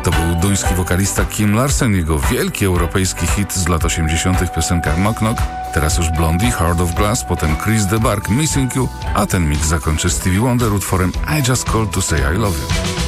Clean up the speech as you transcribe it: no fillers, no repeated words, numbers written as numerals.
To był duński wokalista Kim Larsen, jego wielki europejski hit z lat 80. piosenka Knock Knock, teraz już Blondie, Heart of Glass, potem Chris de Burgh, Missing You, a ten mix zakończy Stevie Wonder utworem I Just Called to Say I Love You.